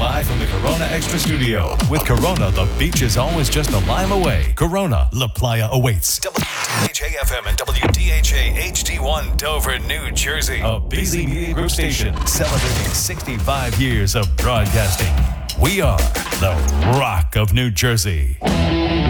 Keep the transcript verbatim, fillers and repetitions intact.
Live from the Corona Extra Studio. With Corona, the beach is always just a lime away. Corona, La Playa awaits. W D H A F M and W D H A H D one Dover, New Jersey. A B Z Media Group station celebrating sixty-five years of broadcasting. We are the Rock of New Jersey.